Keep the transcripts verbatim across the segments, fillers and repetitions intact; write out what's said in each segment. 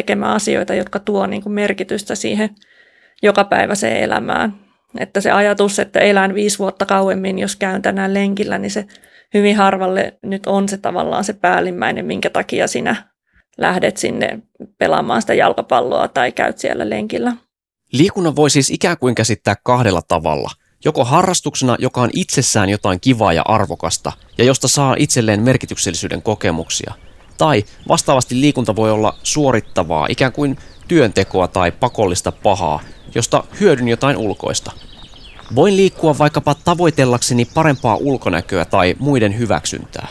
tekemään asioita, jotka tuo niin kuin merkitystä siihen jokapäiväiseen elämään. Että se ajatus, että elän viisi vuotta kauemmin, jos käyn tänään lenkillä, niin se hyvin harvalle nyt on se tavallaan se päällimmäinen, minkä takia sinä lähdet sinne pelaamaan sitä jalkapalloa tai käyt siellä lenkillä. Liikunnan voi siis ikään kuin käsittää kahdella tavalla. Joko harrastuksena, joka on itsessään jotain kivaa ja arvokasta, ja josta saa itselleen merkityksellisyyden kokemuksia. Tai vastaavasti liikunta voi olla suorittavaa, ikään kuin työntekoa tai pakollista pahaa, josta hyödyn jotain ulkoista. Voin liikkua vaikkapa tavoitellakseni parempaa ulkonäköä tai muiden hyväksyntää.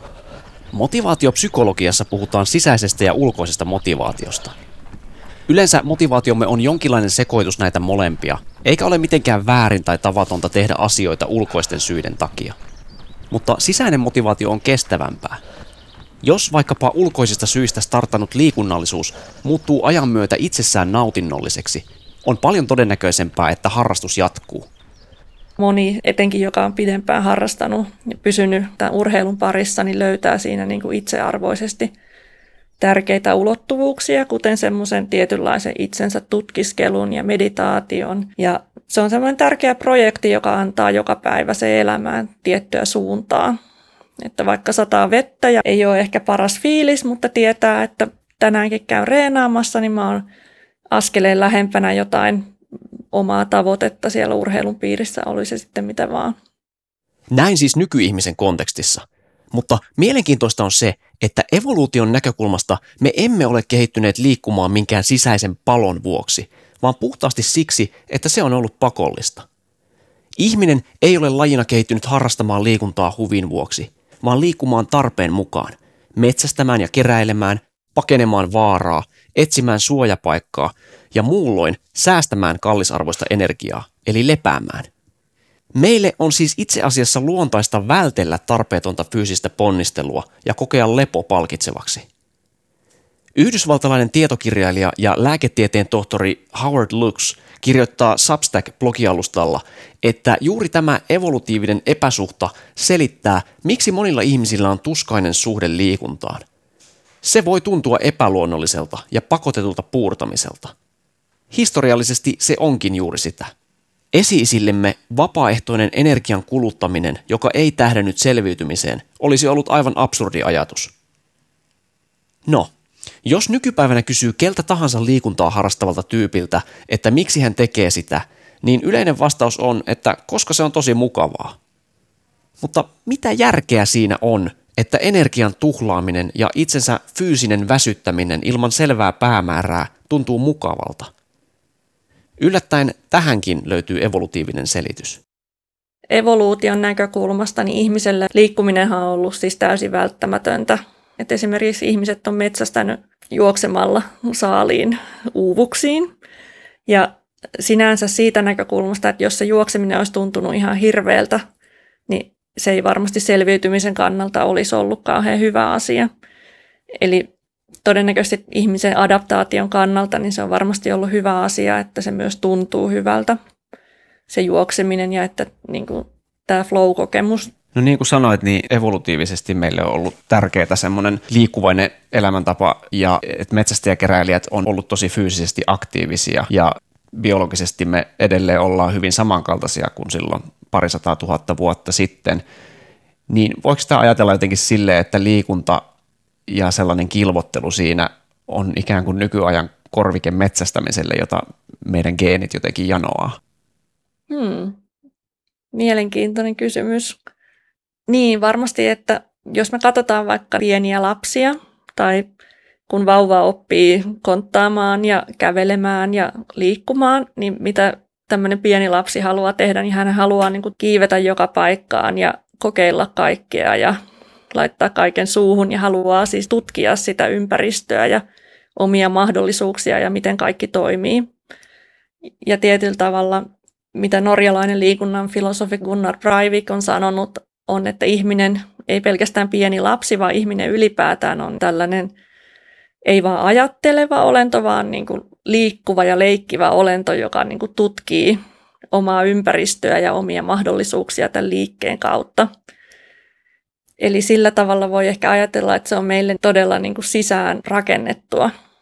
Motivaatiopsykologiassa puhutaan sisäisestä ja ulkoisesta motivaatiosta. Yleensä motivaatiomme on jonkinlainen sekoitus näitä molempia, eikä ole mitenkään väärin tai tavatonta tehdä asioita ulkoisten syiden takia. Mutta sisäinen motivaatio on kestävämpää. Jos vaikkapa ulkoisista syistä startannut liikunnallisuus muuttuu ajan myötä itsessään nautinnolliseksi, on paljon todennäköisempää, että harrastus jatkuu. Moni, etenkin joka on pidempään harrastanut ja pysynyt tämän urheilun parissa, niin löytää siinä niin kuin itsearvoisesti tärkeitä ulottuvuuksia, kuten semmoisen tietynlaisen itsensä tutkiskelun ja meditaation. Ja se on semmoinen tärkeä projekti, joka antaa joka päivä se elämään tiettyä suuntaa. Että vaikka sataa vettä ja ei ole ehkä paras fiilis, mutta tietää, että tänäänkin käyn reenaamassa, niin mä oon askeleen lähempänä jotain omaa tavoitetta siellä urheilun piirissä, oli se sitten mitä vaan. Näin siis nykyihmisen kontekstissa. Mutta mielenkiintoista on se, että evoluution näkökulmasta me emme ole kehittyneet liikkumaan minkään sisäisen palon vuoksi, vaan puhtaasti siksi, että se on ollut pakollista. Ihminen ei ole lajina kehittynyt harrastamaan liikuntaa huvin vuoksi, vaan liikkumaan tarpeen mukaan, metsästämään ja keräilemään, pakenemaan vaaraa, etsimään suojapaikkaa ja muulloin säästämään kallisarvoista energiaa, eli lepäämään. Meille on siis itse asiassa luontaista vältellä tarpeetonta fyysistä ponnistelua ja kokea lepo palkitsevaksi. Yhdysvaltalainen tietokirjailija ja lääketieteen tohtori Howard Lux kirjoittaa Substack-blogialustalla, että juuri tämä evolutiivinen epäsuhta selittää, miksi monilla ihmisillä on tuskainen suhde liikuntaan. Se voi tuntua epäluonnolliselta ja pakotetulta puurtamiselta. Historiallisesti se onkin juuri sitä. Esi-isillemme vapaaehtoinen energian kuluttaminen, joka ei tähdännyt selviytymiseen, olisi ollut aivan absurdi ajatus. No, jos nykypäivänä kysyy keltä tahansa liikuntaa harrastavalta tyypiltä, että miksi hän tekee sitä, niin yleinen vastaus on, että koska se on tosi mukavaa. Mutta mitä järkeä siinä on, että energian tuhlaaminen ja itsensä fyysinen väsyttäminen ilman selvää päämäärää tuntuu mukavalta? Yllättäen tähänkin löytyy evolutiivinen selitys. Evoluution näkökulmasta niin ihmiselle liikkuminenhan on ollut siis täysin välttämätöntä. Et esimerkiksi ihmiset on metsästänyt juoksemalla saaliin uuvuksiin. Ja sinänsä siitä näkökulmasta, että jos se juokseminen olisi tuntunut ihan hirveältä, niin se ei varmasti selviytymisen kannalta olisi ollut kauhean hyvä asia. Eli todennäköisesti ihmisen adaptaation kannalta niin se on varmasti ollut hyvä asia, että se myös tuntuu hyvältä, se juokseminen ja että niin kuin, tämä flow-kokemus. No niin kuin sanoit, niin evolutiivisesti meille on ollut tärkeää semmoinen liikkuvainen elämäntapa ja että metsästäjäkeräilijät on ollut tosi fyysisesti aktiivisia ja biologisesti me edelleen ollaan hyvin samankaltaisia kuin silloin parisataa tuhatta vuotta sitten. Niin voiko sitä ajatella jotenkin silleen, että liikunta ja sellainen kilvottelu siinä on ikään kuin nykyajan korvike metsästämiselle, jota meidän geenit jotenkin janoaa? Hmm. Mielenkiintoinen kysymys. Niin, varmasti, että jos me katsotaan vaikka pieniä lapsia tai kun vauva oppii konttaamaan ja kävelemään ja liikkumaan, niin mitä tämmöinen pieni lapsi haluaa tehdä, niin hän haluaa niin kuin kiivetä joka paikkaan ja kokeilla kaikkea ja laittaa kaiken suuhun ja haluaa siis tutkia sitä ympäristöä ja omia mahdollisuuksia ja miten kaikki toimii. Ja tietyllä tavalla, mitä norjalainen liikunnan filosofi Gunnar Breivik on sanonut, on, että ihminen ei pelkästään pieni lapsi, vaan ihminen ylipäätään on tällainen ei vaan ajatteleva olento, vaan niin kuin liikkuva ja leikkivä olento, joka niin kuin tutkii omaa ympäristöä ja omia mahdollisuuksia tämän liikkeen kautta. Eli sillä tavalla voi ehkä ajatella, että se on meille todella niin kuin sisään rakennettua.